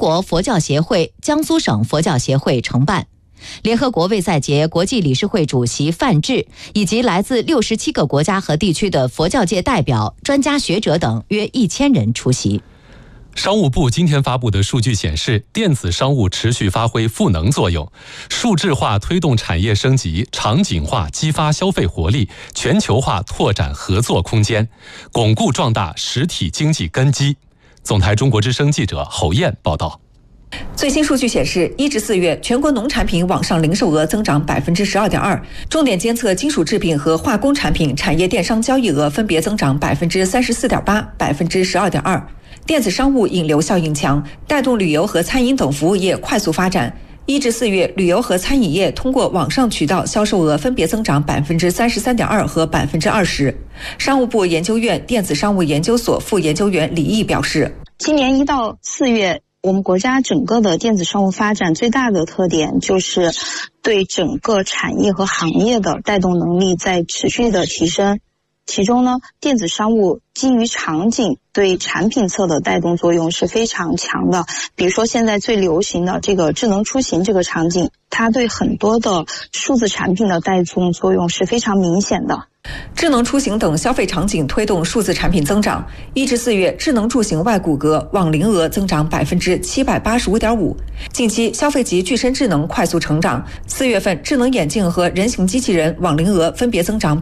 国佛教协会、江苏省佛教协会承办。联合国卫赛节国际理事会主席范志以及来自67个国家和地区的佛教界代表、专家学者等约1000人出席。 商务部今天发布的数据显示，电子商务持续发挥赋能作用，数字化推动产业升级，场景化激发消费活力，全球化拓展合作空间，巩固壮大实体经济根基。总台中国之声记者侯燕报道。 最新数据显示，1至4月全国农产品网上零售额增长12.2%，重点监测金属制品和化工产品产业电商交易额分别增长34.8%、12.2%。电子商务引流效应强，带动旅游和餐饮等服务业快速发展。1至4月，旅游和餐饮业通过网上渠道销售额分别增长33.2%和20%。商务部研究院电子商务研究所副研究员李毅表示， 今年1到4月，我们国家整个的电子商务发展最大的特点就是对整个产业和行业的带动能力在持续的提升。其中呢，电子商务基于场景对产品侧的带动作用是非常强的。比如说现在最流行的这个智能出行这个场景，它对很多的数字产品的带动作用是非常明显的。 智能出行等消费场景推动数字产品增长。1至4月，智能住行外骨骼网零额增长785.5%。近期，消费级具身智能快速成长。4月份，智能眼镜和人形机器人网零额分别增长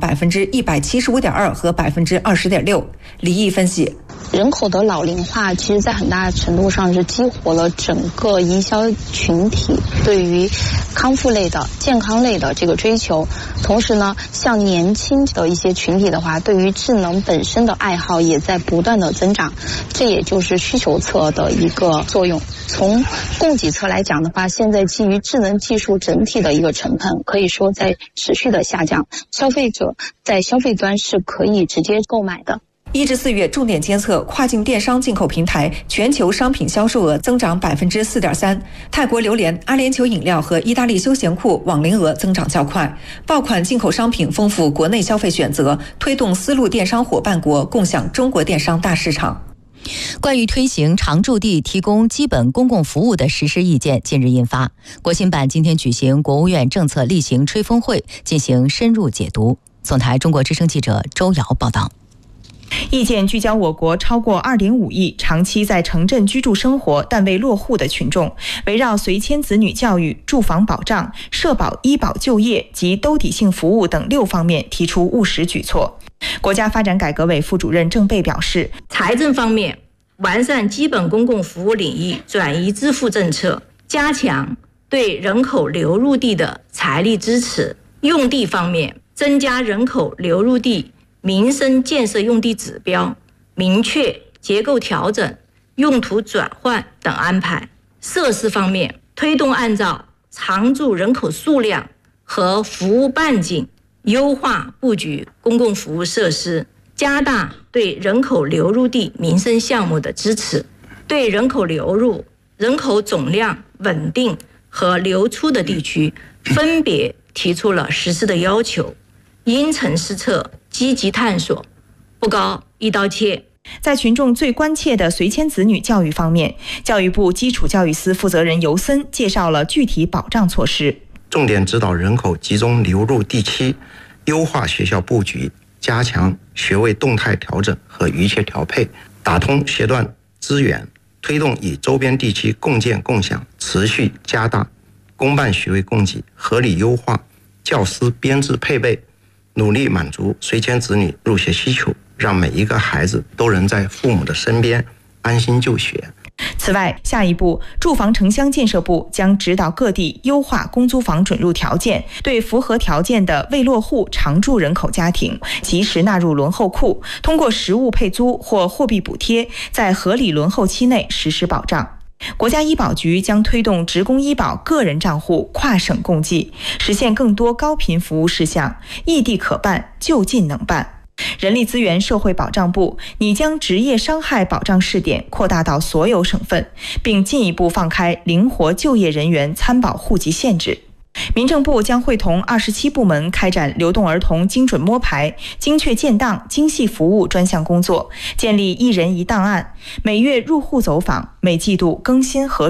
175.2%和20.6%。李毅分析， 人口的老龄化其实在很大程度上是激活了整个营销群体对于康复类的、健康类的这个追求。同时呢，像年轻的一些群体的话，对于智能本身的爱好也在不断的增长，这也就是需求侧的一个作用。从供给侧来讲的话，现在基于智能技术整体的一个成本可以说在持续的下降，消费者在消费端是可以直接购买的。 1至4月，重点监测跨境电商进口平台全球商品销售额增长4.3%，泰国榴莲、阿联酋饮料和意大利休闲裤网零额增长较快。爆款进口商品丰富国内消费选择，推动丝路电商伙伴国共享中国电商大市场。 关于推行常住地提供基本公共服务的实施意见近日印发，国新办今天举行国务院政策例行吹风会，进行深入解读。总台中国之声记者周瑶报道。 意见聚焦我国超过2.5亿长期在城镇居住生活但未落户的群众，围绕随迁子女教育、住房保障、社保、医保、就业及兜底性服务等6方面提出务实举措。国家发展改革委副主任郑贝表示， 财政方面完善基本公共服务领域转移支付政策，加强对人口流入地的财力支持；用地方面增加人口流入地民生建设用地指标，明确结构调整、用途转换等安排；设施方面，推动按照常住人口数量和服务半径优化布局公共服务设施，加大对人口流入地民生项目的支持，对人口流入、人口总量稳定和流出的地区分别提出了实施的要求，因城施策，积极探索，不搞一刀切。 在群众最关切的随迁子女教育方面，教育部基础教育司负责人尤森介绍了具体保障措施， 重点指导人口集中流入地区，优化学校布局，加强学位动态调整和预切调配，打通学段资源，推动与周边地区共建共享，持续加大公办学位供给，合理优化教师编制配备，努力满足随迁子女入学需求，让每一个孩子都能在父母的身边安心就学。 此外，下一步，住房城乡建设部将指导各地优化公租房准入条件，对符合条件的未落户常住人口家庭及时纳入轮候库，通过实物配租或货币补贴，在合理轮候期内实施保障。国家医保局将推动职工医保个人账户跨省共济，实现更多高频服务事项，异地可办，就近能办。人力资源社会保障部拟将职业伤害保障试点扩大到所有省份，并进一步放开灵活就业人员参保户籍限制。民政部将会同27部门开展流动儿童精准摸排、精确建档、精细服务专项工作，建立1人1档案，每月入户走访，每季度更新核